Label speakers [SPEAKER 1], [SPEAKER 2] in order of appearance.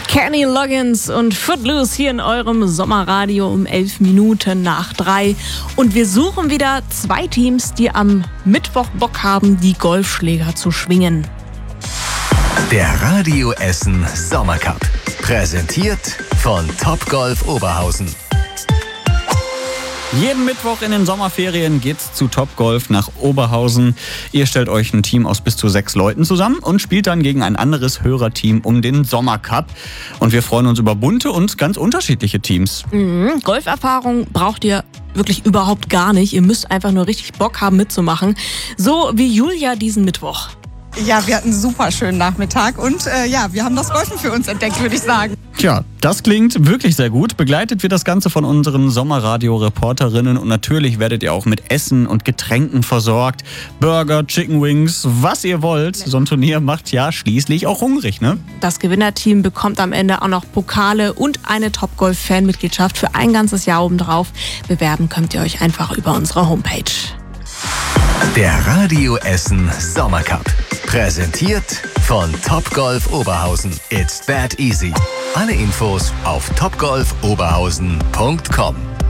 [SPEAKER 1] Kenny Loggins und Footloose hier in eurem Sommerradio um 11 Minuten nach 3. Und wir suchen wieder 2 Teams, die am Mittwoch Bock haben, die Golfschläger zu schwingen.
[SPEAKER 2] Der Radio Essen Sommercup. Präsentiert von Topgolf Oberhausen.
[SPEAKER 3] Jeden Mittwoch in den Sommerferien geht's zu Topgolf nach Oberhausen. Ihr stellt euch ein Team aus bis zu 6 Leuten zusammen und spielt dann gegen ein anderes Hörerteam um den Sommercup. Und wir freuen uns über bunte und ganz unterschiedliche Teams.
[SPEAKER 1] Golferfahrung braucht ihr wirklich überhaupt gar nicht. Ihr müsst einfach nur richtig Bock haben mitzumachen. So wie Julia diesen Mittwoch.
[SPEAKER 4] Ja, wir hatten einen super schönen Nachmittag und wir haben das Golfen für uns entdeckt, würde ich sagen.
[SPEAKER 3] Tja, das klingt wirklich sehr gut. Begleitet wird das Ganze von unseren Sommerradio-Reporterinnen und natürlich werdet ihr auch mit Essen und Getränken versorgt. Burger, Chicken Wings, was ihr wollt. So ein Turnier macht ja schließlich auch hungrig, ne?
[SPEAKER 1] Das Gewinnerteam bekommt am Ende auch noch Pokale und eine Topgolf-Fanmitgliedschaft für ein ganzes Jahr obendrauf. Bewerben könnt ihr euch einfach über unsere Homepage.
[SPEAKER 2] Der Radio Essen Sommercup. Präsentiert von Topgolf Oberhausen. It's that easy. Alle Infos auf topgolfoberhausen.com.